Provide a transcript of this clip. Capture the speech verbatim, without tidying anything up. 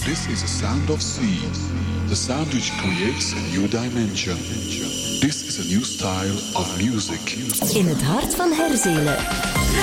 This is the sound of sea, the sound which creates a new dimension. This is a new style of music. In het hart van Herzelen.